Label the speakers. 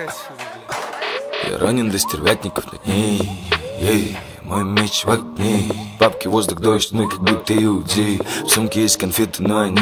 Speaker 1: Я ранен до стервятников на дней. Мой меч в огне. Бабки, воздух, дождь, мы как будто иудеи. В сумке есть конфеты, но они